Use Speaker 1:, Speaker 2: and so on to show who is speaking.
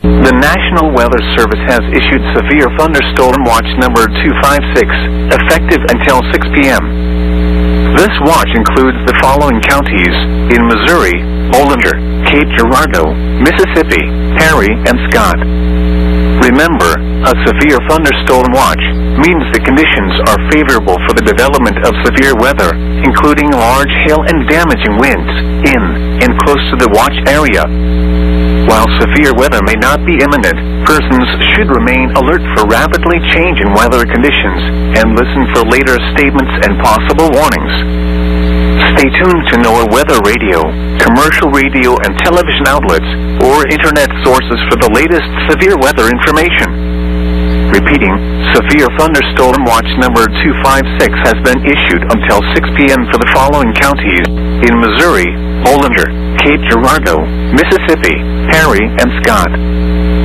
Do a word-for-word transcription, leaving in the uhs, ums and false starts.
Speaker 1: The National Weather Service has issued Severe Thunderstorm Watch number two five six, effective until six p m This watch includes the following counties in Missouri: Bollinger, Cape Girardeau, Mississippi, Perry, and Scott. Remember, a severe thunderstorm watch means the conditions are favorable for the development of severe weather, including large hail and damaging winds in and close to the watch area. While severe weather may not be imminent, persons should remain alert for rapidly changing weather conditions and listen for later statements and possible warnings. Stay tuned to NOAA Weather Radio, commercial radio and television outlets, or internet sources for the latest severe weather information. Repeating, Severe Thunderstorm Watch number two five six has been issued until six p m for the following counties in Missouri: Bollinger, Cape Girardeau, Mississippi, Perry, and Scott.